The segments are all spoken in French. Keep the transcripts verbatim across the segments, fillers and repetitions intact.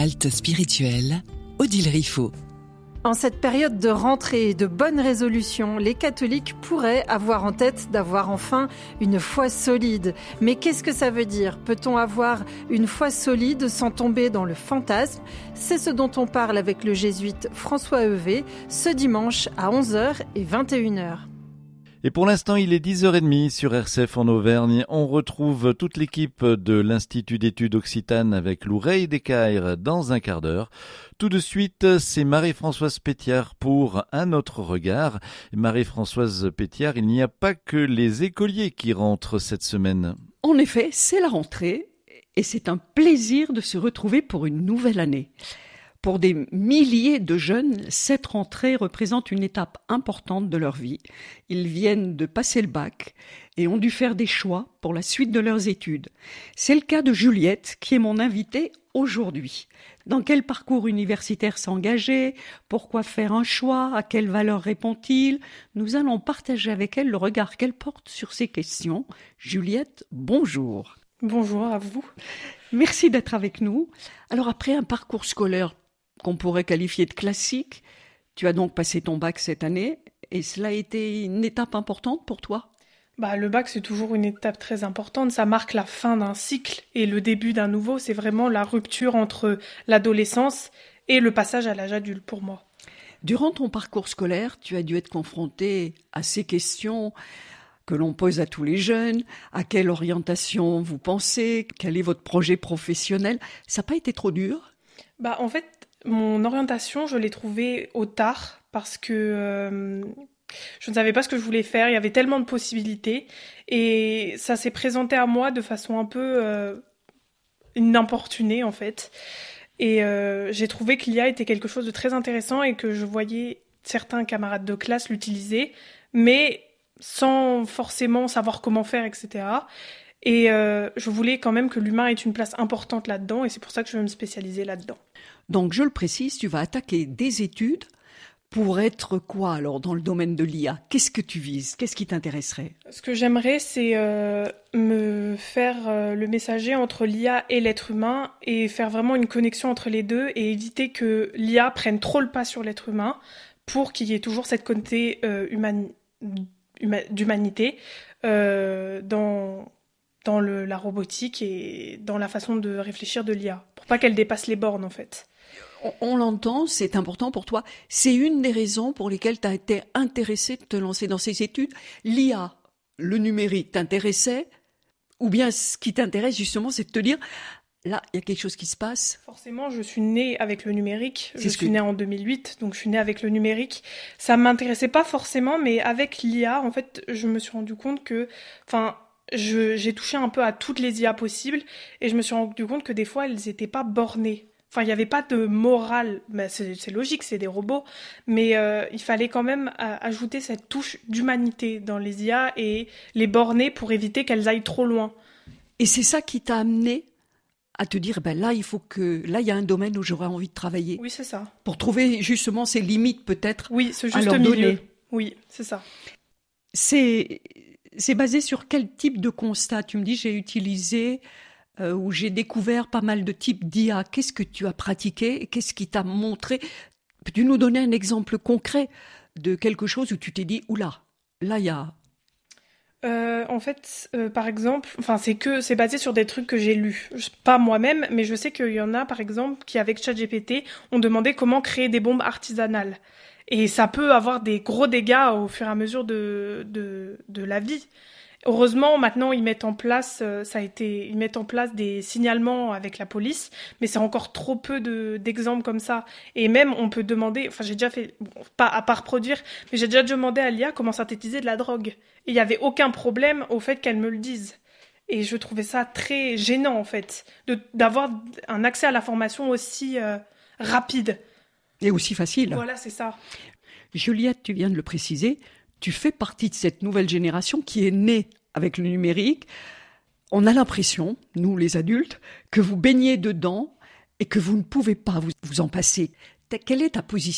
Halte spirituelle, Odile Riffaut. En cette période de rentrée et de bonnes résolutions, les catholiques pourraient avoir en tête d'avoir enfin une foi solide. Mais qu'est-ce que ça veut dire ? Peut-on avoir une foi solide sans tomber dans le fantasme ? C'est ce dont on parle avec le jésuite François Heuvet ce dimanche à onze heures et vingt et une heures. Et pour l'instant, il est dix heures trente sur R C F en Auvergne. On retrouve toute l'équipe de l'Institut d'études occitanes avec l'Oreille des Caires dans un quart d'heure. Tout de suite, c'est Marie-Françoise Pétiard pour Un autre regard. Marie-Françoise Pétiard, il n'y a pas que les écoliers qui rentrent cette semaine. En effet, c'est la rentrée et c'est un plaisir de se retrouver pour une nouvelle année. Pour des milliers de jeunes, cette rentrée représente une étape importante de leur vie. Ils viennent de passer le bac et ont dû faire des choix pour la suite de leurs études. C'est le cas de Juliette, qui est mon invitée aujourd'hui. Dans quel parcours universitaire s'engager ? Pourquoi faire un choix ? À quelle valeur répond-il ? Nous allons partager avec elle le regard qu'elle porte sur ces questions. Juliette, bonjour. Bonjour à vous. Merci d'être avec nous. Alors après un parcours scolaire qu'on pourrait qualifier de classique, tu as donc passé ton bac cette année et cela a été une étape importante pour toi ? Bah, le bac, c'est toujours une étape très importante. Ça marque la fin d'un cycle et le début d'un nouveau. C'est vraiment la rupture entre l'adolescence et le passage à l'âge adulte pour moi. Durant ton parcours scolaire, tu as dû être confronté à ces questions que l'on pose à tous les jeunes. À quelle orientation vous pensez ? Quel est votre projet professionnel ? Ça n'a pas été trop dur ? Bah, en fait, mon orientation, je l'ai trouvée au tard parce que euh, je ne savais pas ce que je voulais faire. Il y avait tellement de possibilités et ça s'est présenté à moi de façon un peu euh, inopportunée en fait. Et euh, j'ai trouvé que l'I A était quelque chose de très intéressant et que je voyais certains camarades de classe l'utiliser, mais sans forcément savoir comment faire, et cetera. Et euh, je voulais quand même que l'humain ait une place importante là-dedans et c'est pour ça que je veux me spécialiser là-dedans. Donc, je le précise, tu vas attaquer des études pour être quoi alors dans le domaine de l'I A ? Qu'est-ce que tu vises ? Qu'est-ce qui t'intéresserait ? Ce que j'aimerais, c'est euh, me faire euh, le messager entre l'I A et l'être humain et faire vraiment une connexion entre les deux et éviter que l'I A prenne trop le pas sur l'être humain pour qu'il y ait toujours cette côté euh, humani- huma- d'humanité euh, dans... dans le, la robotique et dans la façon de réfléchir de l'I A, pour pas qu'elle dépasse les bornes en fait. On, on l'entend, c'est important pour toi. C'est une des raisons pour lesquelles tu as été intéressée de te lancer dans ces études. L'I A, le numérique t'intéressait, ou bien ce qui t'intéresse justement, c'est de te dire, là, il y a quelque chose qui se passe. Forcément, je suis née avec le numérique. C'est je ce suis que... née en deux mille huit, donc je suis née avec le numérique. Ça m'intéressait pas forcément, mais avec l'I A, en fait, je me suis rendu compte que, enfin, Je, j'ai touché un peu à toutes les I A possibles et je me suis rendu compte que des fois, elles n'étaient pas bornées. Enfin, il n'y avait pas de morale. Ben, c'est, c'est logique, c'est des robots. Mais euh, il fallait quand même euh, ajouter cette touche d'humanité dans les I A et les borner pour éviter qu'elles aillent trop loin. Et c'est ça qui t'a amené à te dire, ben là, il faut que... Là, il y a un domaine où j'aurais envie de travailler. Oui, c'est ça. Pour trouver justement ces limites, peut-être, oui, ce à juste leur milieu. donner. Oui, c'est ça. C'est... C'est basé sur quel type de constat ? Tu me dis, j'ai utilisé euh, ou j'ai découvert pas mal de types d'I A. Qu'est-ce que tu as pratiqué ? Qu'est-ce qui t'a montré ? Peux-tu nous donner un exemple concret de quelque chose où tu t'es dit, oula, là, il y a... Euh, en fait, euh, par exemple, enfin, c'est que c'est basé sur des trucs que j'ai lus. Pas moi-même, mais je sais qu'il y en a, par exemple, qui, avec ChatGPT, ont demandé comment créer des bombes artisanales. Et ça peut avoir des gros dégâts au fur et à mesure de, de, de la vie. Heureusement, maintenant, ils mettent en place, ça a été, ils mettent en place des signalements avec la police, mais c'est encore trop peu de, d'exemples comme ça. Et même, on peut demander, enfin, j'ai déjà fait, bon, pas à part produire, mais j'ai déjà demandé à l'I A comment synthétiser de la drogue. Et il n'y avait aucun problème au fait qu'elle me le dise. Et je trouvais ça très gênant, en fait, de, d'avoir un accès à l'information aussi euh, rapide. Et aussi facile. Voilà, c'est ça. Juliette, tu viens de le préciser, tu fais partie de cette nouvelle génération qui est née avec le numérique. On a l'impression, nous les adultes, que vous baignez dedans et que vous ne pouvez pas vous, vous en passer. Quelle est ta position ?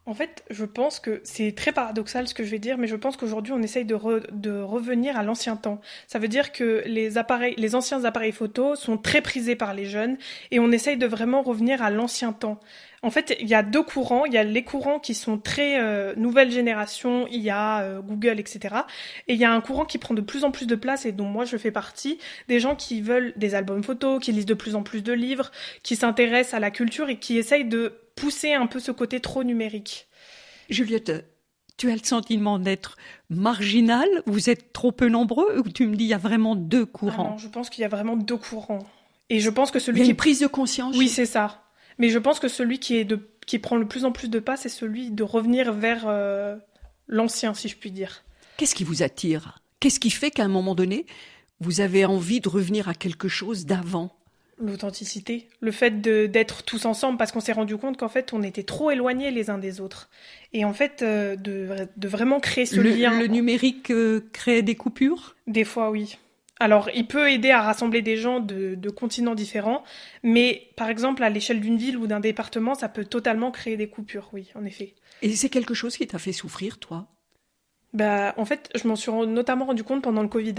En fait, je pense que c'est très paradoxal ce que je vais dire, mais je pense qu'aujourd'hui, on essaye de, re- de revenir à l'ancien temps. Ça veut dire que les appareils, les anciens appareils photo sont très prisés par les jeunes et on essaye de vraiment revenir à l'ancien temps. En fait, il y a deux courants. Il y a les courants qui sont très euh, nouvelle génération, I A, euh, Google, et cetera. Et il y a un courant qui prend de plus en plus de place et dont moi je fais partie, des gens qui veulent des albums photos, qui lisent de plus en plus de livres, qui s'intéressent à la culture et qui essayent de pousser un peu ce côté trop numérique. Juliette, tu as le sentiment d'être marginale? Vous êtes trop peu nombreux? Ou tu me dis il y a vraiment deux courants? Ah non, je pense qu'il y a vraiment deux courants. Et je pense que Il celui y a qui une prise de conscience? Oui, c'est ça. Mais je pense que celui qui, est de... qui prend le plus en plus de pas, c'est celui de revenir vers euh, l'ancien, si je puis dire. Qu'est-ce qui vous attire? Qu'est-ce qui fait qu'à un moment donné, vous avez envie de revenir à quelque chose d'avant? L'authenticité, le fait de, d'être tous ensemble, parce qu'on s'est rendu compte qu'en fait, on était trop éloignés les uns des autres. Et en fait, euh, de, de vraiment créer ce le, lien. Le numérique euh, crée des coupures? Des fois, oui. Alors, il peut aider à rassembler des gens de, de continents différents, mais par exemple, à l'échelle d'une ville ou d'un département, ça peut totalement créer des coupures, oui, en effet. Et c'est quelque chose qui t'a fait souffrir, toi? Bah, en fait, je m'en suis notamment rendu compte pendant le Covid.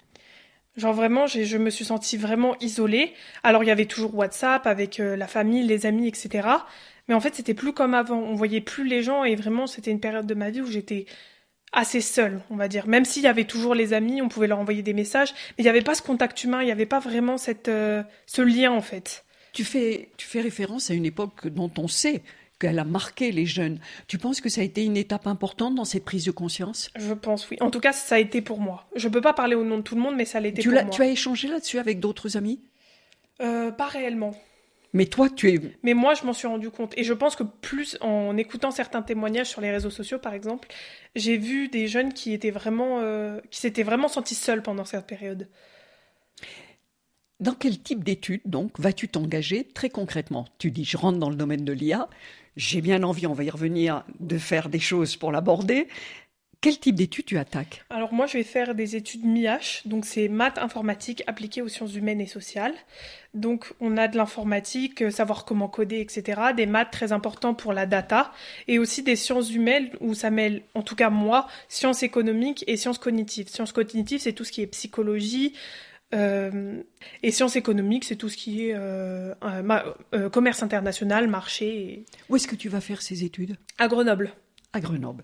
Genre vraiment, j'ai, je me suis sentie vraiment isolée. Alors, il y avait toujours WhatsApp avec euh, la famille, les amis, et cetera. Mais en fait, c'était plus comme avant. On voyait plus les gens et vraiment, c'était une période de ma vie où j'étais assez seule, on va dire. Même s'il y avait toujours les amis, on pouvait leur envoyer des messages, mais il n'y avait pas ce contact humain, il n'y avait pas vraiment cette, euh, ce lien, en fait. Tu fais, tu fais référence à une époque dont on sait qu'elle a marqué les jeunes. Tu penses que ça a été une étape importante dans cette prise de conscience? Je pense, oui. En tout cas, ça a été pour moi. Je ne peux pas parler au nom de tout le monde, mais ça l'a été tu pour l'as, moi. Tu as échangé là-dessus avec d'autres amis? euh, Pas réellement. Mais toi, tu es... Mais moi, je m'en suis rendu compte. Et je pense que plus, en écoutant certains témoignages sur les réseaux sociaux, par exemple, j'ai vu des jeunes qui étaient vraiment, euh, qui s'étaient vraiment sentis seuls pendant cette période. Dans quel type d'études, donc, vas-tu t'engager très concrètement? Tu dis, je rentre dans le domaine de l'I A, j'ai bien envie, on va y revenir, de faire des choses pour l'aborder. Quel type d'études tu attaques? Alors moi, je vais faire des études M I H, donc c'est maths informatique appliquées aux sciences humaines et sociales. Donc on a de l'informatique, savoir comment coder, et cetera. Des maths très importants pour la data, et aussi des sciences humaines où ça mêle, en tout cas moi, sciences économiques et sciences cognitives. Sciences cognitives, c'est tout ce qui est psychologie, euh, et sciences économiques, c'est tout ce qui est euh, euh, ma- euh, commerce international, marché. Et... Où est-ce que tu vas faire ces études? À Grenoble. À Grenoble.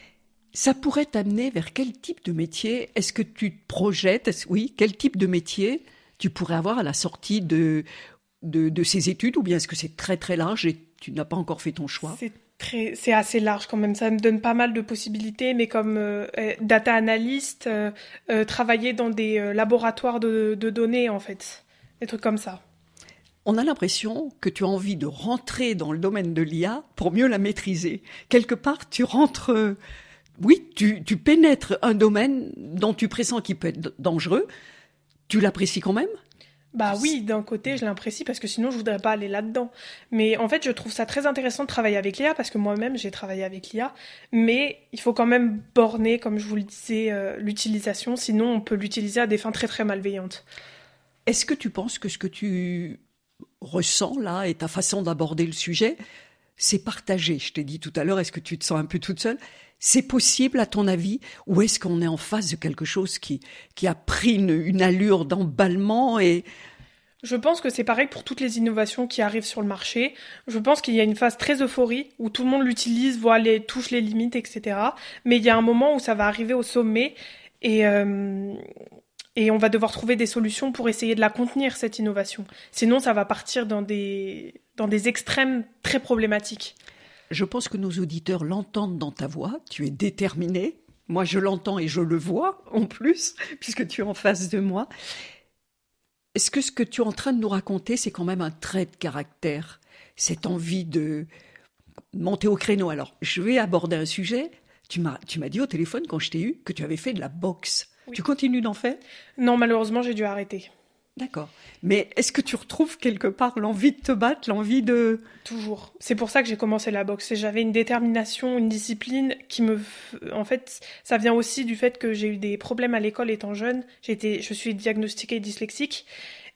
Ça pourrait t'amener vers quel type de métier? Est-ce que tu te projettes? Est-ce- Oui, quel type de métier tu pourrais avoir à la sortie de, de, de ces études? Ou bien est-ce que c'est très très large et tu n'as pas encore fait ton choix? C'est très, c'est assez large quand même. Ça me donne pas mal de possibilités, mais comme euh, euh, data analyst, euh, euh, travailler dans des euh, laboratoires de, de données en fait, des trucs comme ça. On a l'impression que tu as envie de rentrer dans le domaine de l'I A pour mieux la maîtriser. Quelque part, tu rentres... euh, Oui, tu, tu pénètres un domaine dont tu pressens qu'il peut être dangereux. Tu l'apprécies quand même? Bah oui, d'un côté, je l'apprécie parce que sinon, je voudrais pas aller là-dedans. Mais en fait, je trouve ça très intéressant de travailler avec l'I A parce que moi-même, j'ai travaillé avec l'I A. Mais il faut quand même borner, comme je vous le disais, euh, l'utilisation. Sinon, on peut l'utiliser à des fins très très malveillantes. Est-ce que tu penses que ce que tu ressens là et ta façon d'aborder le sujet, c'est partagé? Je t'ai dit tout à l'heure, est-ce que tu te sens un peu toute seule? C'est possible à ton avis? Ou est-ce qu'on est en face de quelque chose qui, qui a pris une, une allure d'emballement et... Je pense que c'est pareil pour toutes les innovations qui arrivent sur le marché. Je pense qu'il y a une phase très euphorie où tout le monde l'utilise, voit les, touche les limites, et cetera. Mais il y a un moment où ça va arriver au sommet et, euh, et on va devoir trouver des solutions pour essayer de la contenir, cette innovation. Sinon, ça va partir dans des, dans des extrêmes très problématiques. Je pense que nos auditeurs l'entendent dans ta voix. Tu es déterminée. Moi, je l'entends et je le vois en plus, puisque tu es en face de moi. Est-ce que ce que tu es en train de nous raconter, c'est quand même un trait de caractère? Cette envie de monter au créneau. Alors, je vais aborder un sujet. Tu m'as, tu m'as dit au téléphone, quand je t'ai eu, que tu avais fait de la boxe. Oui. Tu continues d'en faire? Non, malheureusement, j'ai dû arrêter. D'accord. Mais est-ce que tu retrouves quelque part l'envie de te battre, l'envie de... Toujours. C'est pour ça que j'ai commencé la boxe. J'avais une détermination, une discipline qui me... En fait, ça vient aussi du fait que j'ai eu des problèmes à l'école étant jeune. J'ai été... Je suis diagnostiquée dyslexique.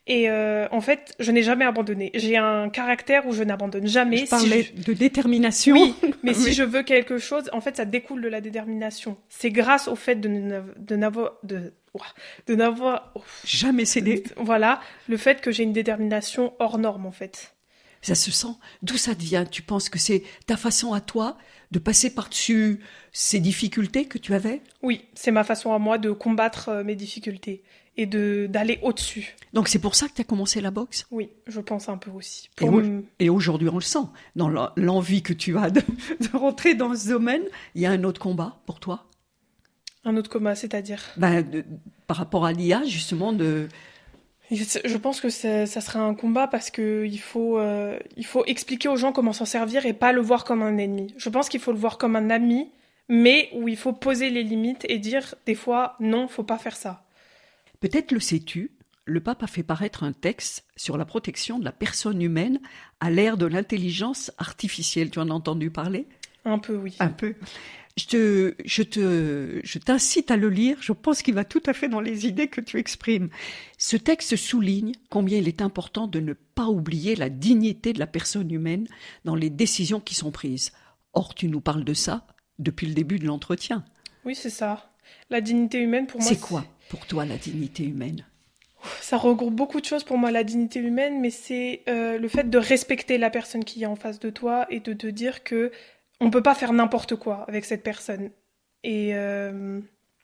Et euh, en fait, je n'ai jamais abandonné. J'ai un caractère où je n'abandonne jamais. Je parlais si je... de détermination. Oui, mais si Oui. je veux quelque chose, en fait, ça découle de la détermination. C'est grâce au fait de, ne- de n'avoir... De... ouah, de n'avoir... Jamais cédé. Voilà, le fait que j'ai une détermination hors norme, en fait. Ça se sent. D'où ça te vient? Tu penses que c'est ta façon à toi de passer par-dessus ces difficultés que tu avais? Oui, c'est ma façon à moi de combattre euh, mes difficultés et de d'aller au-dessus. Donc c'est pour ça que tu as commencé la boxe? Oui, je pense un peu aussi. Et, Pour au- m- et aujourd'hui, on le sent. Dans l'en- l'envie que tu as de, de rentrer dans ce domaine, il y a un autre combat pour toi? un autre coma, c'est-à-dire... Ben, de- par rapport à l'I A, justement, de... Je pense que ça, ça serait un combat parce que il faut, euh, il faut expliquer aux gens comment s'en servir et pas le voir comme un ennemi. Je pense qu'il faut le voir comme un ami, mais où il faut poser les limites et dire des fois non, faut pas faire ça. Peut-être le sais-tu, le pape a fait paraître un texte sur la protection de la personne humaine à l'ère de l'intelligence artificielle. Tu en as entendu parler? Un peu, oui. Un peu. Je te, je te, je t'incite à le lire. Je pense qu'il va tout à fait dans les idées que tu exprimes. Ce texte souligne combien il est important de ne pas oublier la dignité de la personne humaine dans les décisions qui sont prises. Or, tu nous parles de ça depuis le début de l'entretien. Oui, c'est ça. La dignité humaine, pour moi, C'est quoi pour toi la dignité humaine? Ça regroupe beaucoup de choses pour moi, la dignité humaine, mais c'est euh, le fait de respecter la personne qui est en face de toi et de te dire que on peut pas faire n'importe quoi avec cette personne. Et euh,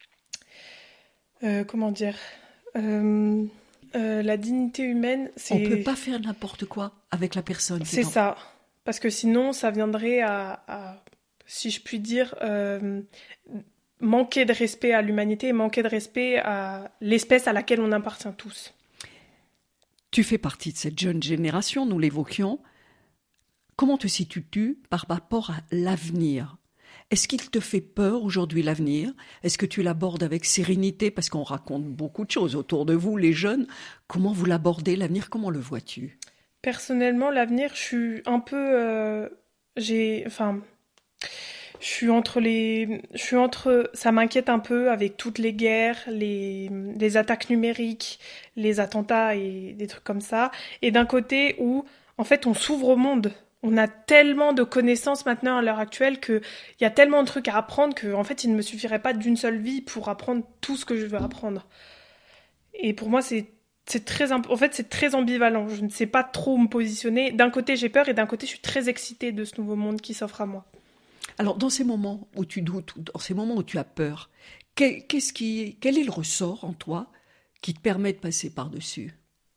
euh, comment dire euh, euh, la dignité humaine, c'est... On peut pas faire n'importe quoi avec la personne. qui C'est est en- ça. Parce que sinon, ça viendrait à, à si je puis dire, euh, manquer de respect à l'humanité et manquer de respect à l'espèce à laquelle on appartient tous. Tu fais partie de cette jeune génération, nous l'évoquions. Comment te situes-tu par rapport à l'avenir? Est-ce qu'il te fait peur aujourd'hui l'avenir? Est-ce que tu l'abordes avec sérénité? Parce qu'on raconte beaucoup de choses autour de vous, les jeunes. Comment vous l'abordez, l'avenir? Comment le vois-tu? Personnellement, l'avenir, je suis un peu... euh, j'ai... Enfin... Je suis entre les... Je suis entre... Ça m'inquiète un peu avec toutes les guerres, les, les attaques numériques, les attentats et des trucs comme ça. Et d'un côté où, en fait, on s'ouvre au monde. On a tellement de connaissances maintenant à l'heure actuelle qu'il y a tellement de trucs à apprendre que, en fait, il ne me suffirait pas d'une seule vie pour apprendre tout ce que je veux apprendre. Et pour moi, c'est, c'est très, imp- en fait, c'est très ambivalent. Je ne sais pas trop me positionner. D'un côté, j'ai peur et d'un côté, je suis très excitée de ce nouveau monde qui s'offre à moi. Alors, dans ces moments où tu doutes, ou dans ces moments où tu as peur, quel, qu'est-ce qui, quel est le ressort en toi qui te permet de passer par-dessus?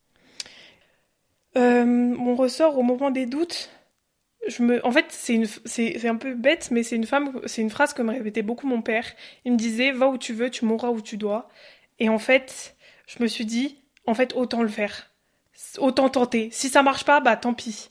Euh, mon ressort au moment des doutes, je me, en fait, c'est une, c'est, c'est un peu bête, mais c'est une femme, c'est une phrase que me répétait beaucoup mon père. Il me disait, va où tu veux, tu mourras où tu dois. Et en fait, je me suis dit, en fait, autant le faire. Autant tenter. Si ça marche pas, bah, tant pis.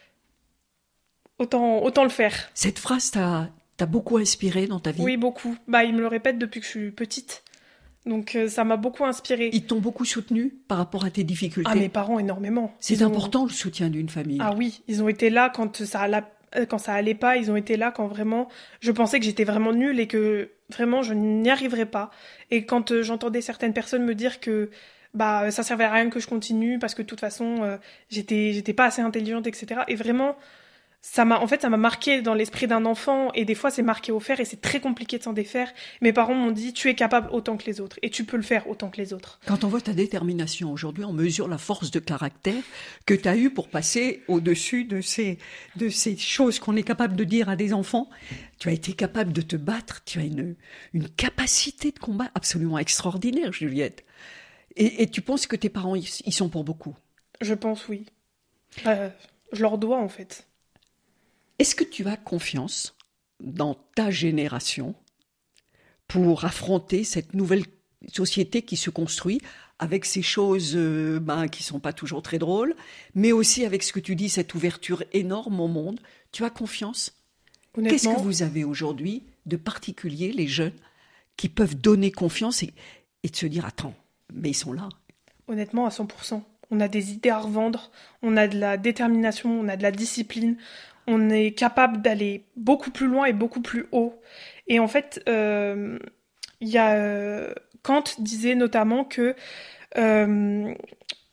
Autant, autant le faire. Cette phrase t'a, t'a beaucoup inspiré dans ta vie? Oui, beaucoup. Bah, il me le répète depuis que je suis petite. Donc, euh, ça m'a beaucoup inspirée. Ils t'ont beaucoup soutenu par rapport à tes difficultés? Ah, mes parents, énormément. C'est Ils ont- important, le soutien d'une famille. Ah oui, ils ont été là quand ça alla- euh, quand ça allait pas, ils ont été là quand vraiment je pensais que j'étais vraiment nulle et que vraiment je n'y arriverais pas. Et quand euh, j'entendais certaines personnes me dire que bah ça servait à rien que je continue parce que de toute façon euh, j'étais j'étais pas assez intelligente, et cetera. Et vraiment ça m'a en fait ça m'a marqué dans l'esprit d'un enfant et des fois c'est marqué au fer et c'est très compliqué de s'en défaire. Mes parents m'ont dit tu es capable autant que les autres et tu peux le faire autant que les autres. Quand on voit ta détermination aujourd'hui, on mesure la force de caractère que tu as eue pour passer au-dessus de ces, de ces choses qu'on est capable de dire à des enfants. Tu as été capable de te battre, tu as une, une capacité de combat absolument extraordinaire, Juliette. Et, et tu penses que tes parents, ils ils sont pour beaucoup? Je pense oui. Euh, je leur dois en fait. Est-ce que tu as confiance dans ta génération pour affronter cette nouvelle société qui se construit avec ces choses euh, ben, qui ne sont pas toujours très drôles, mais aussi avec ce que tu dis, cette ouverture énorme au monde? Tu as confiance? Qu'est-ce Honnêtement, que vous avez aujourd'hui de particulier, les jeunes, qui peuvent donner confiance et, et de se dire, attends, mais ils sont là. Honnêtement, à cent pour cent. On a des idées à revendre, on a de la détermination, on a de la discipline, on est capable d'aller beaucoup plus loin et beaucoup plus haut. Et en fait, euh, il y a euh, Kant disait notamment que euh,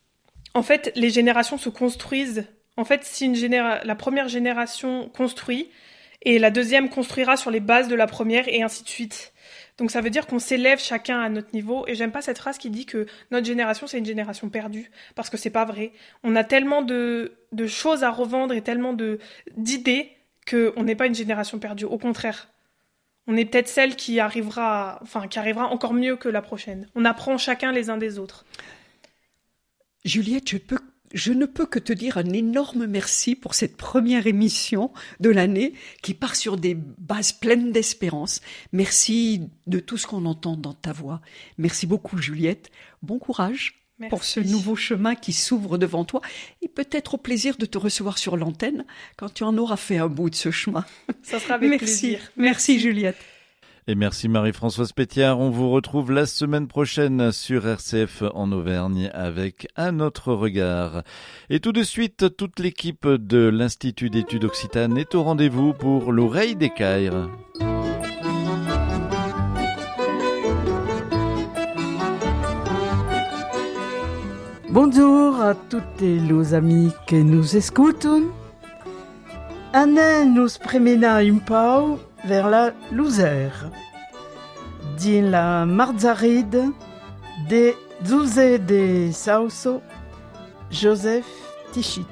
En fait, les générations se construisent. En fait, si une généra- la première génération construit, et la deuxième construira sur les bases de la première, et ainsi de suite. Donc ça veut dire qu'on s'élève chacun à notre niveau, et j'aime pas cette phrase qui dit que notre génération, c'est une génération perdue, parce que c'est pas vrai. On a tellement de, de choses à revendre et tellement de, d'idées qu'on n'est pas une génération perdue. Au contraire. On est peut-être celle qui arrivera, enfin, qui arrivera encore mieux que la prochaine. On apprend chacun les uns des autres. Juliette, je, peux, je ne peux que te dire un énorme merci pour cette première émission de l'année qui part sur des bases pleines d'espérance. Merci de tout ce qu'on entend dans ta voix. Merci beaucoup, Juliette. Bon courage. Merci. Pour ce nouveau chemin qui s'ouvre devant toi et peut-être au plaisir de te recevoir sur l'antenne quand tu en auras fait un bout de ce chemin. Ça sera avec merci. plaisir. Merci, merci Juliette. Et merci Marie-Françoise Pétiard. On vous retrouve la semaine prochaine sur R C F en Auvergne avec un autre regard. Et tout de suite, toute l'équipe de l'Institut d'études occitanes est au rendez-vous pour l'oreille d'écaille. Bonjour à toutes les amis qui nous écoutent. Anne nous promena un peu vers la Lozère, dans la Marzaride de Zuzé de Sauso, Joseph Tichit.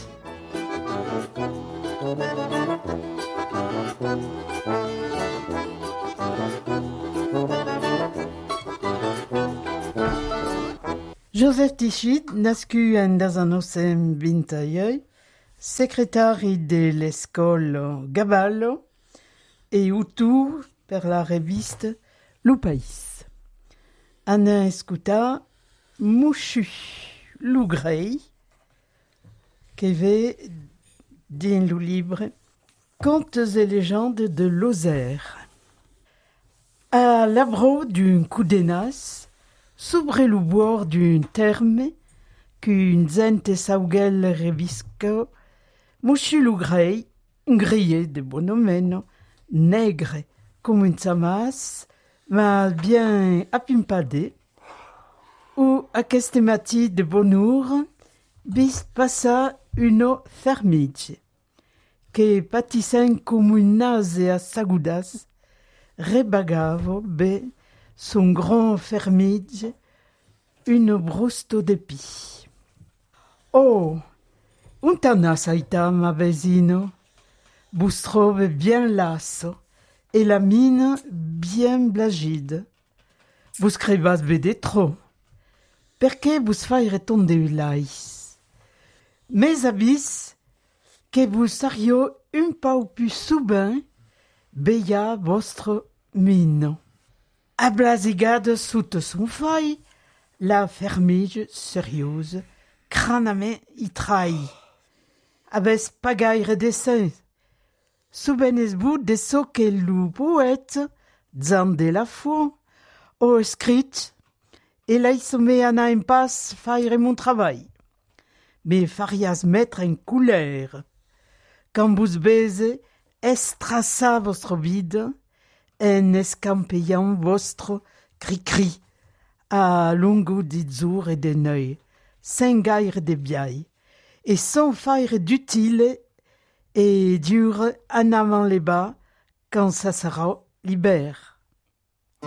Joseph Tichit nascut en mille neuf cent vingt-huit, secrétaire de l'école Gaballo et autour per la reviste Le País. Anna escuta Mouchu Lougrey, qui veut dans le livre Contes et légendes de Lozère. À l'abro d'un coup d'énas, sobre le bord d'un terme qu'une zente saugel revisco, Mouchu Lougrey, grillé de bonhomme, nègre comme une samas, mais bien apimpadé, où à cette matinée de bonheur, bis passa une fermige, que pâtissant comme une nase à sagudas, rebagavo be son grand fermige, une brosto d'épis. Oh, un tanas aita ma vesino, vous trouve bien lasso et la mine bien blagide. Vous scrivas bede trop, perché vous faire tomber l'ais. Mais abis, que vous sario un peu plus soubain, beia vostre mine. Ablasigade sous son feuille, la fermige sérieuse, craname y trahi. Abes pagaire dessin, souvenez-vous de ce que le poète, Zan de la Fou, a écrit, et là il se met à un impasse faire mon travail. Mais farias mettre en couleur. Quand vous baisez, estrassa votre vide, en escampillant votre cri-cri, à longo de jour et de nuit, sans gaire de biais, et sans faire d'utile et dur en avant les bas quand ça sera libère.